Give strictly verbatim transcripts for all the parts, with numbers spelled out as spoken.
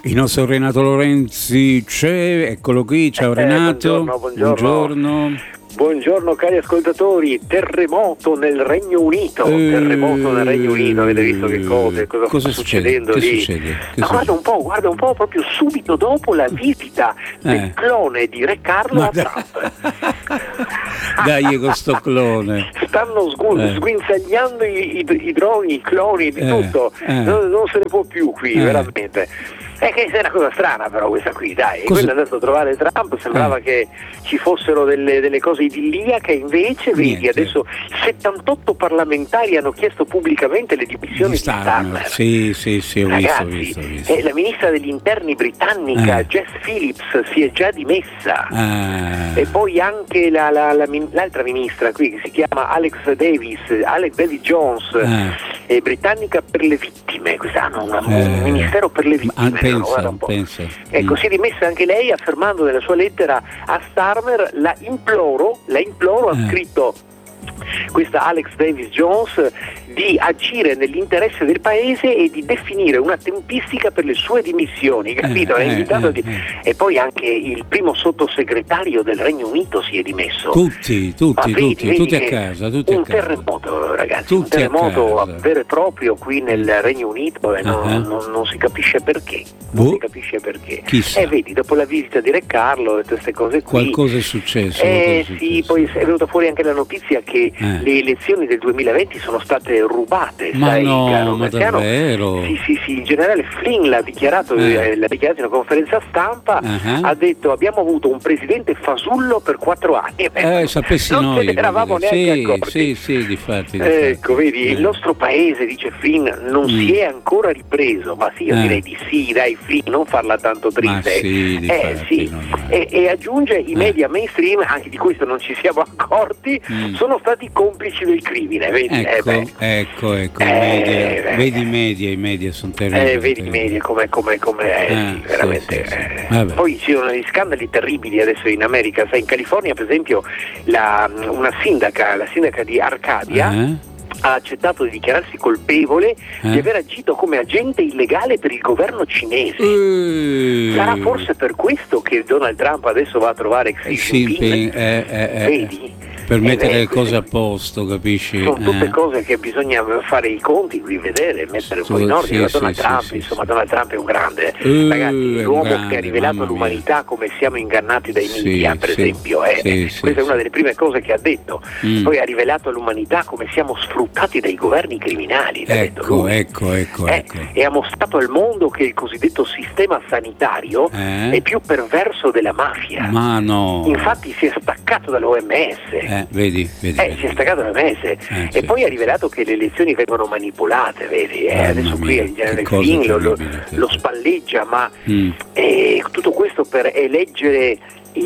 Il nostro Renato Lorenzi c'è, eccolo qui, ciao Eh, Renato. buongiorno, buongiorno. Buongiorno. Buongiorno cari ascoltatori, terremoto nel Regno Unito, Eh, terremoto nel Regno Unito, avete visto che cose, cosa, cosa sta succede? succedendo Che lì? succede? Che Ma succede? guarda un po', guarda un po', proprio subito dopo la visita del Eh. clone di Re Carlo Ma a dai. Trump. Dai con sto clone. Stanno sgu- Eh. sguinzagliando i, i, i droni, i cloni, di Eh, tutto, eh. non, non se ne può più qui, Eh. veramente. È che è una cosa strana però questa qui, dai. Cosa- Quello adesso trovare Trump sembrava Eh. che ci fossero delle, delle cose idilliache, invece vedi Niente. adesso settantotto parlamentari hanno chiesto pubblicamente le dimissioni Di di Starmer. Starmer. Sì, sì, sì, ho Ragazzi, visto, visto, visto. eh, la ministra degli interni britannica Eh. Jess Phillips si è già dimessa. Ah. E poi anche la, la, la min- l'altra ministra qui che si chiama Alex Davis, Alex Davis Jones, Eh. eh, britannica per le vittime, quest'anno un, un Eh. ministero per le vittime. Ah, no? pensa, Guarda un po'. pensa. Ecco, Mm. si è dimessa anche lei affermando nella sua lettera a Starmer, la imploro, la imploro, ha Eh. scritto questa Alex Davis Jones, di agire nell'interesse del paese e di definire una tempistica per le sue dimissioni, capito? Eh, L'ha eh, invitato eh, di- eh. E poi anche il primo sottosegretario del Regno Unito si è dimesso. Tutti, Ma tutti, vedi, tutti, vedi tutti a che casa, tutti un a casa. terremoto, ragazzi, un Tutti a terremoto casa. vero e proprio qui nel Regno Unito e non, Ah. non- non si capisce perché. Non Boh. si capisce perché. Chissà. E vedi, dopo la visita di Re Carlo e tutte queste cose qui. Qualcosa è successo. Eh qualcosa è sì, successo. poi è venuta fuori anche la notizia che Eh. le elezioni del duemilaventi sono state rubate, Ma sai, no, caro ma Marciano? davvero? Sì, sì, sì, il generale Flynn l'ha dichiarato, Eh. eh, l'ha dichiarato in una conferenza stampa, Ah. ha detto abbiamo avuto un presidente fasullo per quattro anni. E beh, Eh, sapessi non noi. ce ne eravamo voglio neanche dire. accorti. Sì, sì, sì, difatti. Ecco, difatti. vedi, Eh. il nostro paese, dice Flynn, non Mm. si è ancora ripreso, ma sì, io Eh. direi di sì, dai Flynn, non farla tanto Ma triste. sì, eh, difatti, sì. non- E, e aggiunge i Eh. media mainstream, anche di questo non ci siamo accorti, Mm. sono stati complici del crimine, vedi? Ecco, Eh, beh. ecco, ecco, i Eh, media. beh. Vedi i media, i media sono terribili. Eh, vedi i media come, come, come eh, Eh, sì, sì, veramente. sì, sì. eh. Vabbè. Poi ci sono degli scandali terribili adesso in America, sai, in California per esempio la- una sindaca, la sindaca di Arcadia, Eh? ha accettato di dichiararsi colpevole Eh? di aver agito come agente illegale per il governo cinese. Eh. Sarà forse per questo che Donald Trump adesso va a trovare Xi Xi Jinping? Jinping, eh, eh, eh, Vedi? per Eh, mettere beh, le cose a queste posto, capisci? sono tutte Eh. cose che bisogna fare i conti, qui vedere, mettere un po' in Sì, ordine. sì, Donald sì, Trump, sì, insomma, sì. Donald Trump è un grande, Eh, ragazzi, è l'uomo un grande, che ha rivelato mamma mia. all'umanità come siamo ingannati dai Sì, media, per sì, esempio. eh. sì, sì, Questa è sì. una delle prime cose che ha detto. Mm. Poi ha rivelato all'umanità come siamo sfruttati dai governi criminali. l'ha detto Ecco, lui. ecco, ecco, Eh, ecco. e ha mostrato al mondo che il cosiddetto sistema sanitario Eh? è più perverso della mafia. Ma no. Infatti si è staccato dall'O M S. Eh, vedi, vedi. Eh, vedi. si è staccato dall'O M S Eh, e sì. poi ha rivelato che le elezioni vengono manipolate, vedi? Eh, Mamma adesso qui mia, il generale che cosa Flynn lo, lo- terribile, sì, lo sì. spalleggia, ma Mm. eh, tutto questo per eleggere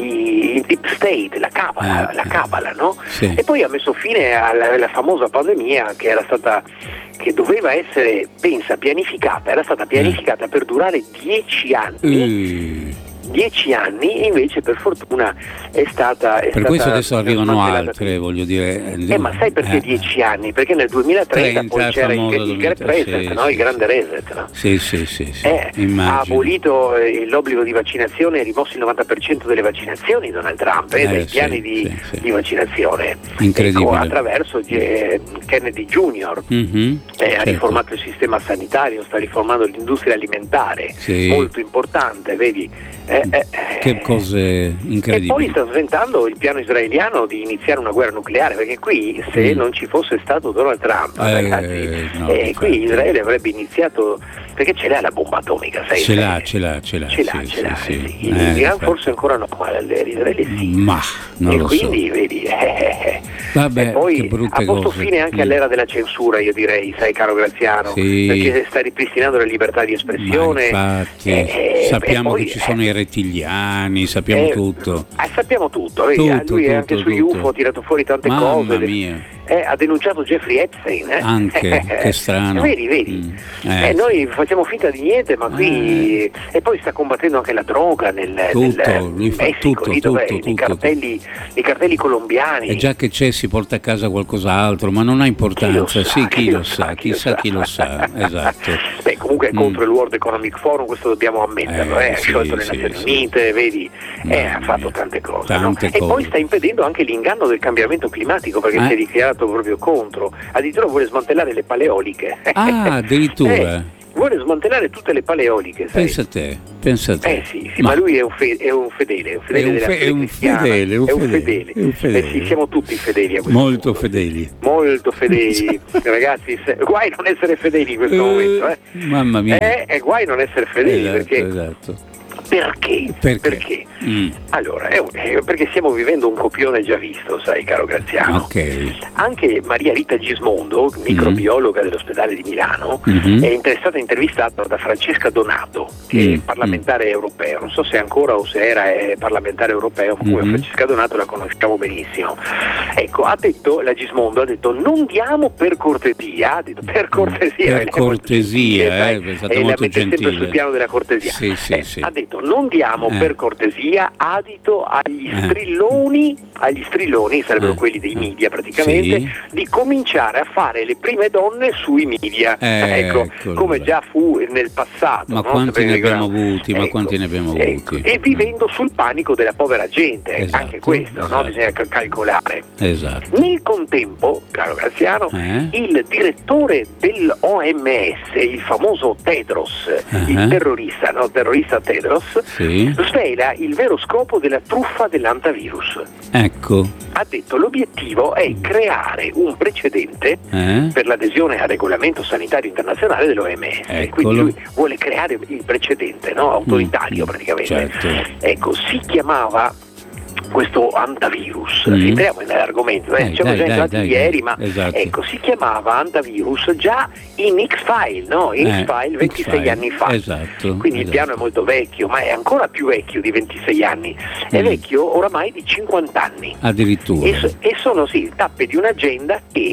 i- il deep state, la cabala, Eh, la eh. cabala, no? Sì. E poi ha messo fine alla, alla famosa pandemia che era stata che doveva essere, pensa, pianificata, era stata pianificata per durare dieci anni. Eh. Dieci anni, e invece per fortuna è stata. È Per stata questo adesso arrivano smantellata. altre, voglio dire. Eh, ma sai perché Eh. dieci anni? Perché nel duemilatrenta trenta, poi c'era il, famoso il Great duemilatrenta, Reset, sì, no? sì, il grande reset, no? Sì, sì, sì, sì. Eh, ha Immagino. abolito eh, l'obbligo di vaccinazione e rimosso il novanta per cento delle vaccinazioni Donald Trump eh, Eh, dai sì, piani di, sì, sì. di vaccinazione. Incredibile. Ecco, attraverso eh, Kennedy Junior Mhm, eh, ha certo. riformato il sistema sanitario, sta riformando l'industria alimentare, Sì. molto importante, vedi? Eh, eh, Che cose e incredibili. poi sta sventando il piano israeliano di iniziare una guerra nucleare, perché qui se Mm. non ci fosse stato Donald Trump, Eh, ragazzi, no, eh, infatti. qui Israele avrebbe iniziato, perché ce l'ha la bomba atomica, sai? Ce sai? l'ha, ce l'ha, ce l'ha. Ce l'ha, sì, ce l'ha, sì, sì. sì. In Eh, Iran infatti. forse ancora no, ma l'Israele sì. Ma non e lo quindi so. vedi, eh, Vabbè, e poi che brutte ha posto cose. fine anche Mm. all'era della censura, io direi, sai caro Graziano, Sì. perché sta ripristinando la libertà di Ma espressione. infatti, eh, sappiamo e poi, che ci sono i rettiliani, sappiamo eh, tutto. Eh, sappiamo tutto, vedi, Tutto, lui tutto, anche sugli tutto. U F O ha tirato fuori tante Mamma cose. mia. eh, ha denunciato Jeffrey Epstein. Eh? Anche, che strano. Vedi, vedi. Mm. Eh. Eh, noi facciamo finta di niente, ma qui... Eh. E poi sta combattendo anche la droga nel, tutto, nel lui fa Messico, tutto, lì dov'è? tutto, I, tutto, cartelli, tutto. I cartelli colombiani. E già che c'è si porta a casa qualcos'altro, ma non ha importanza. Chi sì, chi, chi lo, lo sa, sa, chissà chi lo sa. Esatto. Beh, comunque è Mm. contro il World Economic Forum, questo dobbiamo ammetterlo, Eh, eh, ha sì, sciolto le sì, Nazioni sì. Unite, vedi, eh, ha Mamma fatto mia. tante cose, Tante no? E cose. poi sta impedendo anche l'inganno del cambiamento climatico, perché Eh. si è dichiarato proprio contro, addirittura vuole smantellare le paleoliche. Ah, addirittura. Eh, vuole smantellare tutte le paleoliche, sai? Pensa a te, pensa a te. Eh sì, sì, ma, ma lui è un, fe- è un fedele, è un fedele È un della fe- fede è un cristiana, fedele, è un è un fedele, fedele. è un fedele. Eh sì, siamo tutti fedeli a questo Molto punto. fedeli. Molto fedeli, ragazzi, se- guai non essere fedeli in questo Eh, momento, eh. Mamma mia. Eh, è guai non essere fedeli, Esatto, perché esatto. Perché? Perché? Mm. Allora, è un- è perché stiamo vivendo un copione già visto, sai, caro Graziano. Ok. Anche Maria Rita Gismondo, microbiologa dell'ospedale di Milano, Mhm. è inter- stata intervistata da Francesca Donato, che Mm. è parlamentare europeo. Non so se ancora o se era è parlamentare europeo, ma comunque Mhm. Francesca Donato la conosciamo benissimo. Ecco, ha detto, la Gismondo ha detto, non diamo per cortesia, ha detto per cortesia. Per lei è molto cortesia, gentile, sai, eh, è stata e la molto mette sempre gentile. sul piano della cortesia. Sì, sì, Eh, sì. Ha detto non diamo Eh. per cortesia adito agli Eh. strilloni, agli strilloni sarebbero Eh. quelli dei media praticamente, Sì. di cominciare a fare le prime donne sui media. Eh, ecco, eccolo come là. già fu nel passato. Ma no? quanti Se ne ben abbiamo ricordiamo. avuti, ma Ecco, quanti ne abbiamo ecco. avuti? E vivendo sul panico della povera gente, Esatto, anche questo, no? esatto. Bisogna cal- calcolare. Esatto. Nel contempo, caro Graziano, Eh? il direttore dell'O M S, il famoso Tedros, il Uh-huh. terrorista, no? terrorista Tedros, Sì. svela il vero scopo della truffa dell'antivirus. Ecco. Ha detto l'obiettivo è creare un precedente Eh? per l'adesione al regolamento sanitario internazionale dell'O M S. Eccolo. Quindi lui vuole creare il precedente, no? autoritario Mm, praticamente. certo. Ecco, si chiamava questo antivirus, Mm. entriamo nell'argomento, eh? Dai, ci siamo dai, già dai, entrati dai, ieri, dai. ma Esatto. ecco, si chiamava antivirus già in X-File, no? In Eh, X-File ventisei X-File, anni fa. esatto, Quindi il esatto. piano è molto vecchio, ma è ancora più vecchio di ventisei anni. È Mm. vecchio oramai di cinquanta anni. Addirittura. E, so- e sono sì tappe di un'agenda che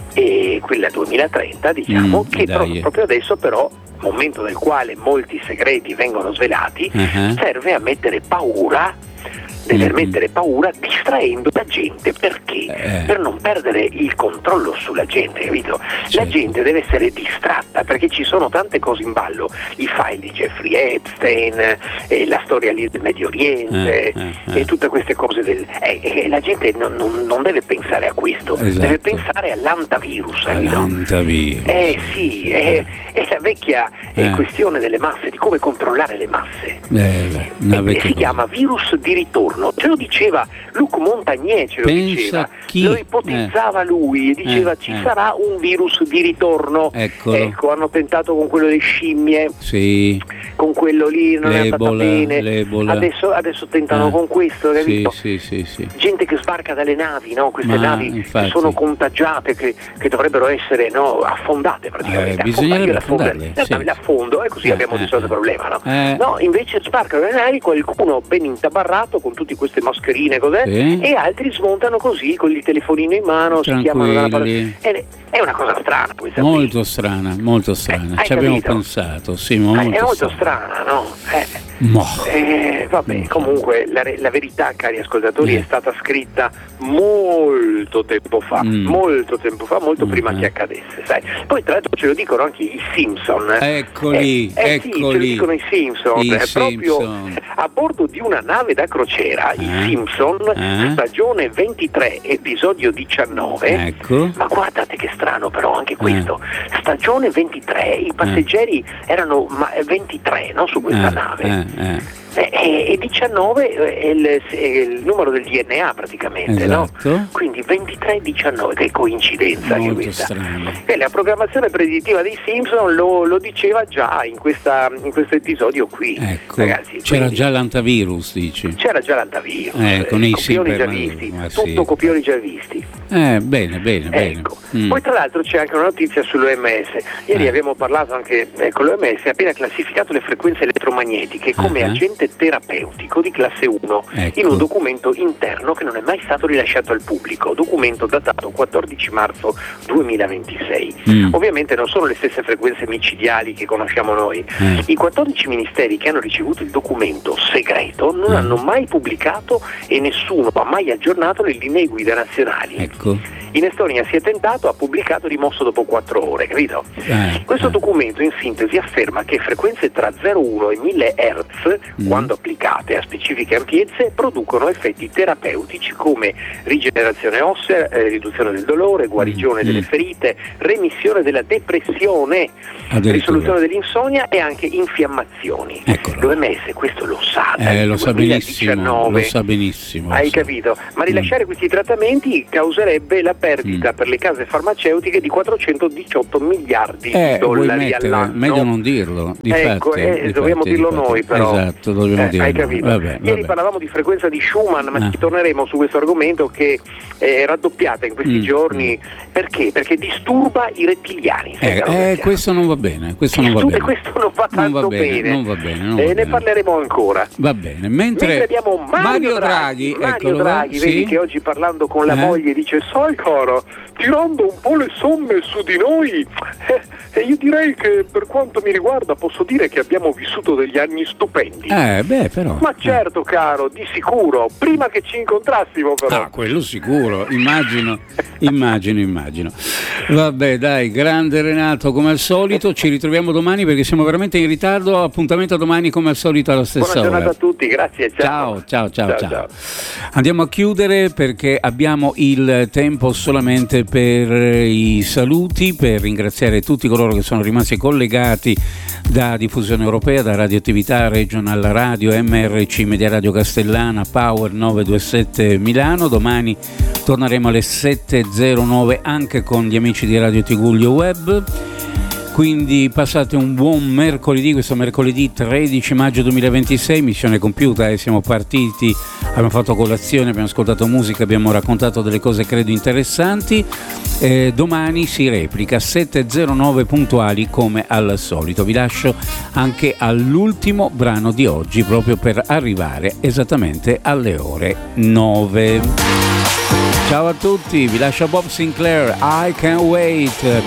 è quella duemilatrenta, diciamo, Mm, che pro- dai. proprio adesso però, momento nel quale molti segreti vengono svelati, Uh-huh. serve a mettere paura, deve Mhm. mettere paura distraendo la gente. Perché? Eh. Per non perdere il controllo sulla gente, capito? La Certo. gente deve essere distratta perché ci sono tante cose in ballo, i file di Jeffrey Epstein, eh, la storia lì del Medio Oriente Eh, eh, eh. e tutte queste cose del... eh, eh, la gente non, non- non deve pensare a questo, Esatto. deve pensare all'antivirus, capito? L'antivirus. Eh sì, è, è la vecchia eh, Eh. questione delle masse, di come controllare le masse. Eh, beh, una E vecchia si cosa. chiama virus di ritorno, ce lo diceva Luc Montagnier, ce lo Pensa diceva, chi- lo ipotizzava lui e diceva Eh, ci eh. sarà un virus di ritorno. Eccolo. Ecco, hanno tentato con quello delle scimmie, Sì. con quello lì non è andata L'Ebola, bene, l'Ebola. adesso, adesso tentano Eh. con questo, Sì, capito? sì, sì, sì. Gente che sbarca dalle navi, no? Queste Ma, navi infatti. che sono contagiate, che, che dovrebbero essere no, affondate praticamente. Eh, bisognerebbe Affondate, affondarle, le navi sì. le affondo e così Eh, abbiamo eh, risolto il eh. problema, no? Eh. No, invece sbarcano le navi, qualcuno ben intabarrato con tutte queste mascherine cos'è, Sì. e altri smontano così con il telefonino in mano, si chiamano dalla Tranquilli. parola. È, è una cosa strana questa qui. Molto strana, molto strana. Eh, hai Ci abbiamo capito? pensato, sì, Eh, molto, è molto strana. strana, no? Eh. Mo. Eh, vabbè, Mm. comunque la, re- la verità, cari ascoltatori, Eh. è stata scritta molto tempo fa, Mm. molto tempo fa, molto prima Mhm. che accadesse, sai. Poi tra l'altro ce lo dicono anche i Simpson. Eccoli, eh, eh sì, ce lo eccoli. dicono i Simpson, I è proprio Simpson. a bordo di una nave da crociera, i Eh. Simpson, Eh. stagione ventitré, episodio diciannove. Ecco. Ma guardate che strano però anche questo, stagione ventitré, i passeggeri erano ma- ventitré, no, su questa Eh, nave. eh, eh. E, e- e diciannove è il, è il numero del D N A praticamente, Esatto. no? Quindi ventitré diciannove, che coincidenza anche Molto questa. strano. E la programmazione predittiva dei Simpson lo, lo diceva già in, questa, in questo episodio qui. Ecco. Ragazzi, C'era quindi già l'antivirus, dici. c'era già l'antivirus, Eh, con i copioni super, già ma- visti, ma tutto sì. copioni già visti. Eh, bene, bene, bene. Ecco. Mm. Poi tra l'altro c'è anche una notizia sull'O M S. Ieri Eh. abbiamo parlato anche, ecco, l'O M S ha appena classificato le frequenze elettromagnetiche come Uh-huh. agente terapeutico di classe uno Ecco. in un documento interno che non è mai stato rilasciato al pubblico, documento datato quattordici marzo duemilaventisei. Mm. Ovviamente non sono le stesse frequenze micidiali che conosciamo noi. Eh. I quattordici ministeri che hanno ricevuto il documento segreto non Mm. hanno mai pubblicato e nessuno ha mai aggiornato le linee guida nazionali. Ecco. In Estonia si è tentato, ha pubblicato, rimosso dopo quattro ore, capito? Eh, Questo eh. documento in sintesi afferma che frequenze tra zero virgola uno e mille hertz, Mm. quando applicate a specifiche ampiezze, producono effetti terapeutici come rigenerazione ossea, eh, riduzione del dolore, guarigione Mm. delle ferite, remissione della depressione, Addirittura. risoluzione dell'insonnia e anche infiammazioni. Eccolo. L'O M S questo lo sa, Eh, dal lo sa benissimo, duemiladiciannove. lo sa benissimo. lo Hai sa. capito? Ma rilasciare questi trattamenti causerebbe la perdita Mm. per le case farmaceutiche di quattrocentodiciotto miliardi Eh, di vuoi dollari mettere, all'anno. meglio non dirlo, di Ecco, fatti, eh, di dobbiamo fatti, dirlo di fatti. noi però. Esatto, dobbiamo Eh, dirlo. hai capito? Vabbè, Ieri vabbè. parlavamo di frequenza di Schumann, ma Ah. ci torneremo su questo argomento che è raddoppiata in questi Mm, giorni. Perché? Perché disturba i rettiliani. Eh, Sembra, eh, non questo non va bene, questo non va Disturba- bene. questo non va Non va tanto bene, bene. non va bene, non Eh, va ne bene. parleremo ancora. Va bene, mentre, Mentre abbiamo Mario, Draghi, Mario eccolo, Draghi, sì? vedi che oggi parlando con la Eh? moglie dice: sai cara, tirando un po' le somme su di noi, eh, e io direi che per quanto mi riguarda posso dire che abbiamo vissuto degli anni stupendi. Eh, beh, però. Ma certo caro, di sicuro, prima che ci incontrassimo però. Ah, quello sicuro, immagino, immagino, immagino. Vabbè, dai, grande Renato, come al solito, ci ritroviamo domani perché siamo veramente in ritardo. Appuntamento domani come al solito alla stessa Buona giornata ora. a tutti, grazie, ciao. Ciao, ciao, ciao, Ciao, ciao. Andiamo a chiudere perché abbiamo il tempo solamente per i saluti, per ringraziare tutti coloro che sono rimasti collegati da Diffusione Europea, da Radioattività, Regional Radio, M R C Media Radio Castellana, Power nove due sette Milano. Domani torneremo alle sette e zero nove anche con gli amici di Radio Tigullio Web. Quindi passate un buon mercoledì, questo mercoledì tredici maggio duemilaventisei, missione compiuta e siamo partiti, abbiamo fatto colazione, abbiamo ascoltato musica, abbiamo raccontato delle cose credo interessanti. Eh, domani si replica sette e zero nove puntuali come al solito. Vi lascio anche all'ultimo brano di oggi proprio per arrivare esattamente alle ore nove. Ciao a tutti, vi lascio Bob Sinclair, I Can't Wait.